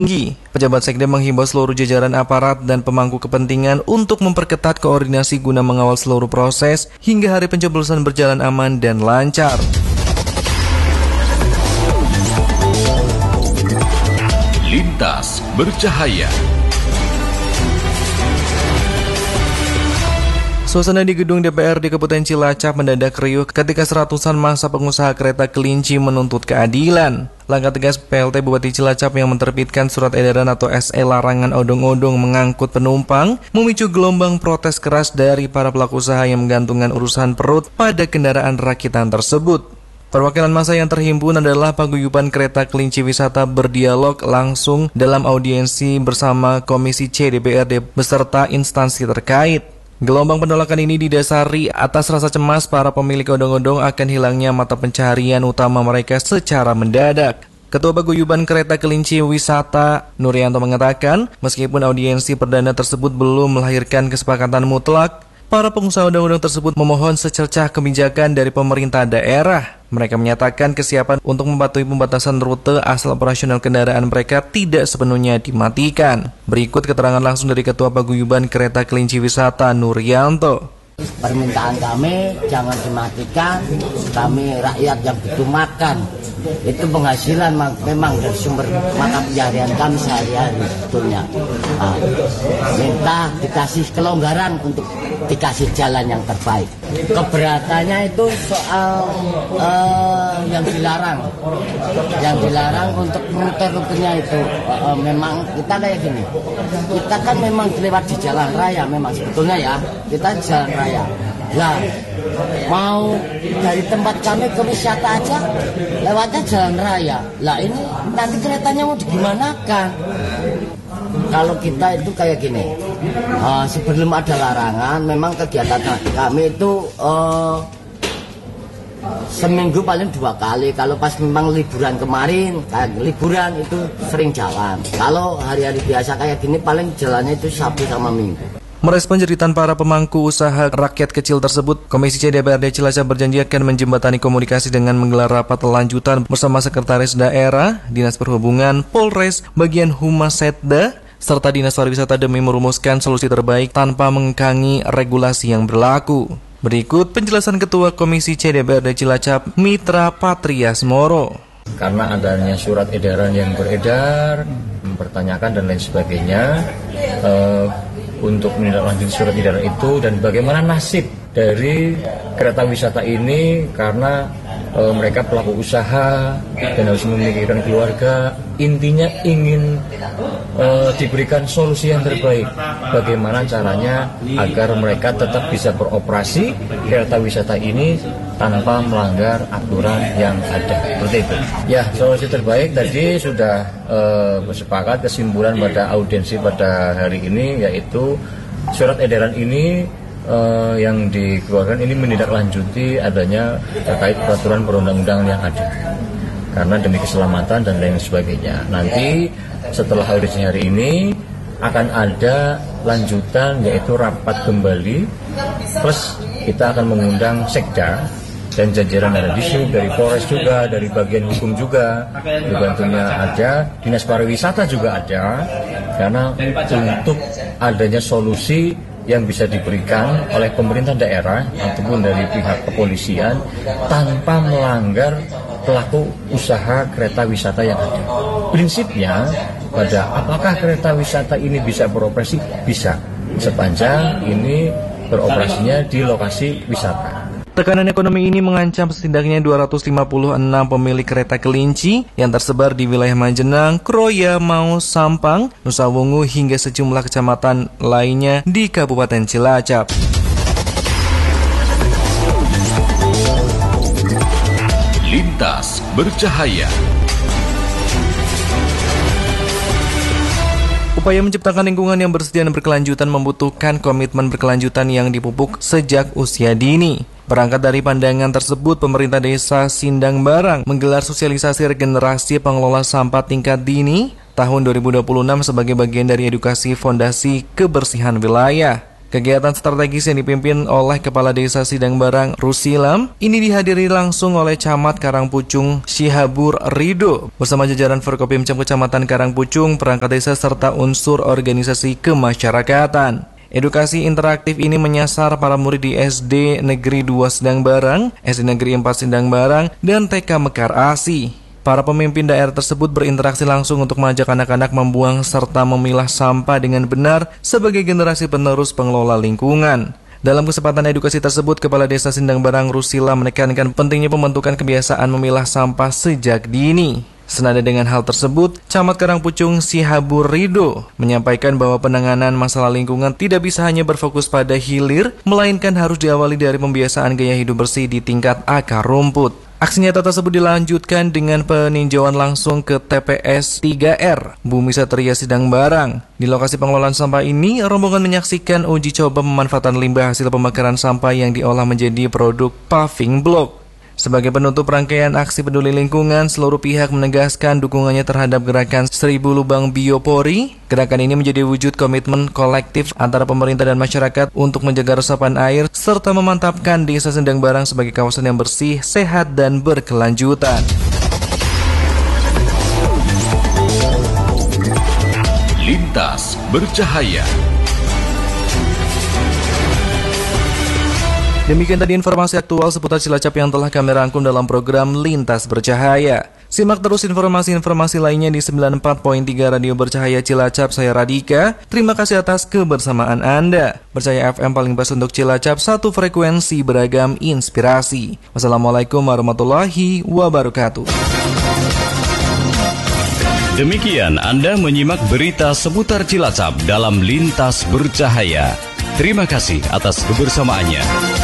Pejabat Sekda menghimbau seluruh jajaran aparat dan pemangku kepentingan untuk memperketat koordinasi guna mengawal seluruh proses hingga hari pencoblosan berjalan aman dan lancar. Lintas bercahaya. Suasana di gedung DPR di Kabupaten Cilacap mendadak riuh ketika seratusan massa pengusaha kereta kelinci menuntut keadilan. Langkah tegas PLT Bupati Cilacap yang menerbitkan surat edaran atau SE larangan odong-odong mengangkut penumpang memicu gelombang protes keras dari para pelaku usaha yang menggantungkan urusan perut pada kendaraan rakitan tersebut. Perwakilan massa yang terhimpun adalah Paguyuban Kereta Kelinci Wisata berdialog langsung dalam audiensi bersama Komisi C DPRD beserta instansi terkait. Gelombang penolakan ini didasari atas rasa cemas para pemilik odong-odong akan hilangnya mata pencaharian utama mereka secara mendadak. Ketua Paguyuban Kereta Kelinci Wisata, Nuryanto, mengatakan, meskipun audiensi perdana tersebut belum melahirkan kesepakatan mutlak, para pengusaha odong-odong tersebut memohon secercah kebijakan dari pemerintah daerah. Mereka menyatakan kesiapan untuk mematuhi pembatasan rute asal operasional kendaraan mereka tidak sepenuhnya dimatikan. Berikut keterangan langsung dari Ketua Paguyuban Kereta Kelinci Wisata, Nuryanto. Permintaan kami jangan dimatikan, kami rakyat yang butuh makan. Itu penghasilan memang dari sumber mata pencaharian kami sehari-hari sebetulnya. Minta dikasih kelonggaran untuk dikasih jalan yang terbaik. Keberatannya itu soal yang dilarang untuk rute-rutenya itu. Memang kita kayak gini, kita kan memang lewat di jalan raya memang sebetulnya ya, kita di jalan raya. Lah, mau dari tempat kami ke wisata aja lewatnya jalan raya. Lah ini nanti keretanya mau digimanakan? Kalau kita itu kayak gini, sebelum ada larangan, memang kegiatan kami itu seminggu paling 2 kali. Kalau pas memang liburan kemarin, liburan itu sering jalan. Kalau hari-hari biasa kayak gini paling jalannya itu Sabtu sama Minggu. Merespon jeritan para pemangku usaha rakyat kecil tersebut, Komisi C DPRD Cilacap berjanji akan menjembatani komunikasi dengan menggelar rapat lanjutan bersama Sekretaris Daerah, Dinas Perhubungan, Polres, Bagian Humas Setda, serta Dinas Pariwisata demi merumuskan solusi terbaik tanpa mengengkangi regulasi yang berlaku. Berikut penjelasan Ketua Komisi C DPRD Cilacap, Mitra Patriasmoro. Karena adanya surat edaran yang beredar, mempertanyakan dan lain sebagainya, untuk menindaklanjuti surat edaran itu dan bagaimana nasib dari kereta wisata ini karena mereka pelaku usaha dan harus memikirkan keluarga. Intinya ingin diberikan solusi yang terbaik. Bagaimana caranya agar mereka tetap bisa beroperasi kereta wisata ini tanpa melanggar aturan yang ada. Seperti itu. Ya, solusi terbaik tadi sudah bersepakat kesimpulan pada audiensi pada hari ini, yaitu surat edaran ini yang dikeluarkan ini menindaklanjuti adanya terkait peraturan perundang-undangan yang ada. Karena demi keselamatan dan lain sebagainya. Nanti setelah audiensi hari ini akan ada lanjutan, yaitu rapat kembali, plus kita akan mengundang Sekda dan jajaran dari Dishub, dari Polres juga, dari bagian hukum juga, dibantunya ada, Dinas Pariwisata juga ada, karena untuk adanya solusi yang bisa diberikan oleh pemerintah daerah ataupun dari pihak kepolisian tanpa melanggar pelaku usaha kereta wisata yang ada. Prinsipnya pada apakah kereta wisata ini bisa beroperasi? Bisa, sepanjang ini beroperasinya di lokasi wisata. Tekanan ekonomi ini mengancam setidaknya 256 pemilik kereta kelinci yang tersebar di wilayah Majenang, Kroya, Maus, Sampang, Nusa Wungu hingga sejumlah kecamatan lainnya di Kabupaten Cilacap. Lintas bercahaya. Upaya menciptakan lingkungan yang bersih dan berkelanjutan membutuhkan komitmen berkelanjutan yang dipupuk sejak usia dini. Berangkat dari pandangan tersebut, pemerintah desa Sindang Barang menggelar sosialisasi regenerasi pengelola sampah tingkat dini tahun 2026 sebagai bagian dari edukasi Fondasi Kebersihan Wilayah. Kegiatan strategis yang dipimpin oleh Kepala Desa Sidang Barang Rusilam ini dihadiri langsung oleh Camat Karangpucung Syihabur Ridho bersama jajaran Forkopimcam Kecamatan Karangpucung, perangkat desa serta unsur organisasi kemasyarakatan. Edukasi interaktif ini menyasar para murid di SD Negeri 2 Sidang Barang, SD Negeri 4 Sidang Barang, dan TK Mekar Asi. Para pemimpin daerah tersebut berinteraksi langsung untuk mengajak anak-anak membuang serta memilah sampah dengan benar sebagai generasi penerus pengelola lingkungan. Dalam kesempatan edukasi tersebut, Kepala Desa Sindang Barang Rusila menekankan pentingnya pembentukan kebiasaan memilah sampah sejak dini. Senada dengan hal tersebut, Camat Karangpucung Syihabur Ridho menyampaikan bahwa penanganan masalah lingkungan tidak bisa hanya berfokus pada hilir, melainkan harus diawali dari pembiasaan gaya hidup bersih di tingkat akar rumput. Aksi nyata tersebut dilanjutkan dengan peninjauan langsung ke TPS 3R, Bumi Satria Sidang Barang. Di lokasi pengelolaan sampah ini, rombongan menyaksikan uji coba pemanfaatan limbah hasil pembakaran sampah yang diolah menjadi produk paving block. Sebagai penutup rangkaian aksi peduli lingkungan, seluruh pihak menegaskan dukungannya terhadap gerakan 1000 lubang biopori. Gerakan ini menjadi wujud komitmen kolektif antara pemerintah dan masyarakat untuk menjaga resapan air serta memantapkan Desa Sindang Barang sebagai kawasan yang bersih, sehat, dan berkelanjutan. Lintas Bercahaya. Demikian tadi informasi aktual seputar Cilacap yang telah kami rangkum dalam program Lintas Bercahaya. Simak terus informasi-informasi lainnya di 94.3 Radio Bercahaya Cilacap. Saya Radika. Terima kasih atas kebersamaan Anda. Bercahaya FM paling pas untuk Cilacap, satu frekuensi beragam inspirasi. Wassalamualaikum warahmatullahi wabarakatuh. Demikian Anda menyimak berita seputar Cilacap dalam Lintas Bercahaya. Terima kasih atas kebersamaannya.